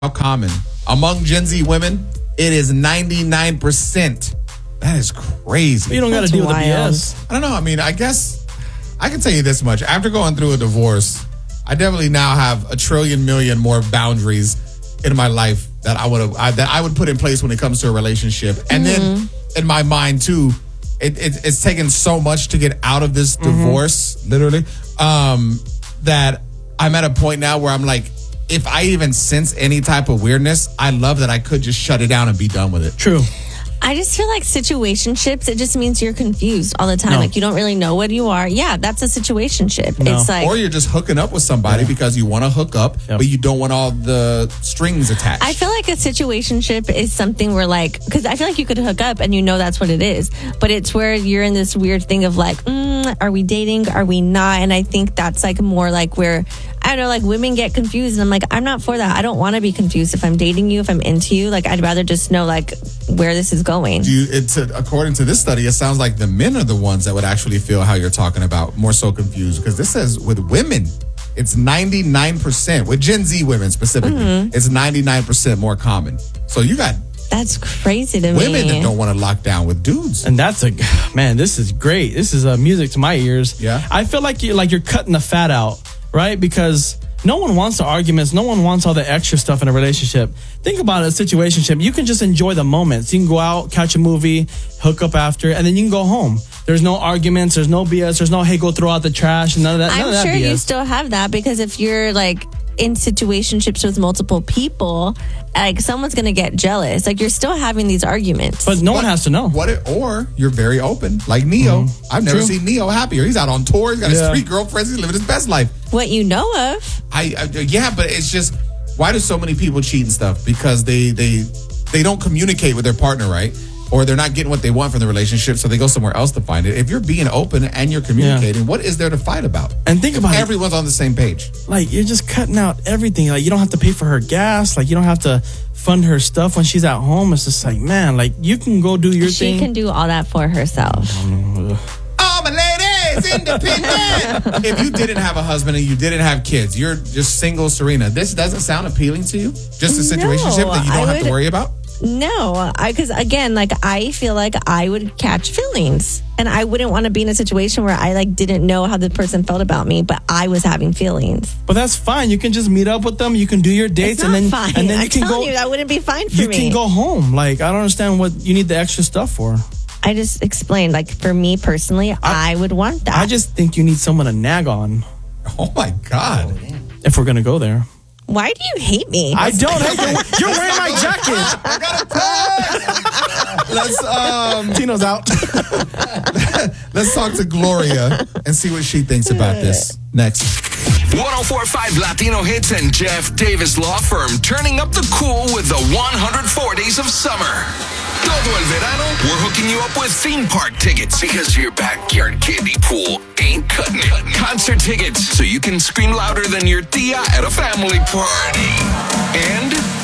how common among Gen Z women, it is 99%. That is crazy. You don't got to deal with the BS. I don't know. I mean, I guess I can tell you this much. After going through a divorce, I definitely now have a trillion million more boundaries in my life that I would put in place when it comes to a relationship. And then in my mind too, it's taken so much to get out of this divorce, literally, that I'm at a point now where I'm like, if I even sense any type of weirdness, I love that I could just shut it down and be done with it. True. I just feel like situationships, it just means you're confused all the time. No. Like you don't really know what you are. Yeah, that's a situationship. No. It's like, Or you're just hooking up with somebody because you want to hook up, but you don't want all the strings attached. I feel like a situationship is something where like, because I feel like you could hook up and you know that's what it is, but it's where you're in this weird thing of like, are we dating? Are we not? And I think that's like more like where, I don't know, like women get confused and I'm like, I'm not for that. I don't want to be confused if I'm dating you, if I'm into you. Like I'd rather just know like where this is going. According to this study, it sounds like the men are the ones that would actually feel how you're talking about, more so confused. Because this says with women, it's 99%. With Gen Z women specifically, it's 99% more common. So you got that's crazy to me. Women that don't want to lock down with dudes. And that's man, this is great. This is music to my ears. Yeah. I feel like you're cutting the fat out, right? Because no one wants the arguments. No one wants all the extra stuff in a relationship. Think about a situationship. You can just enjoy the moments. You can go out, catch a movie, hook up after, and then you can go home. There's no arguments. There's no BS. There's no, hey, go throw out the trash. And none of that. I'm sure you still have that because if you're like in situationships with multiple people, like someone's going to get jealous. Like you're still having these arguments. But no one has to know. Or you're very open. Like Neo. I've never seen Neo happier. He's out on tour. He's got his 3 girlfriends. He's living his best life. What you know of. Yeah, but it's just, why do so many people cheat and stuff? Because they don't communicate with their partner, right? Or they're not getting what they want from the relationship, so they go somewhere else to find it. If you're being open and you're communicating, what is there to fight about? And think about everyone's on the same page. Like, you're just cutting out everything. Like, you don't have to pay for her gas. Like, you don't have to fund her stuff when she's at home. It's just like, man, like, you can go do your thing. She can do all that for herself. Oh, my ladies, independent. If you didn't have a husband and you didn't have kids, you're just single Serena. This doesn't sound appealing to you? Just a situationship that you don't have to worry about? No, because again, like I feel like I would catch feelings, and I wouldn't want to be in a situation where I like didn't know how the person felt about me, but I was having feelings. But that's fine. You can just meet up with them. You can do your dates, and then you can go. That wouldn't be fine for me. You can go home. Like, I don't understand what you need the extra stuff for. I just explained. Like for me personally, I would want that. I just think you need someone to nag on. Oh my God! If we're gonna go there. Why do you hate me? I don't hate you. You're wearing my jacket. I got a Let's Tino's out. Let's talk to Gloria and see what she thinks about this. Next. 104.5 Latino Hits and Jeff Davis Law Firm turning up the cool with the 104 Days of Summer. Todo el verano, we're hooking you up with theme park tickets because your backyard kiddie pool ain't cutting it. Concert tickets so you can scream louder than your tia at a family party. And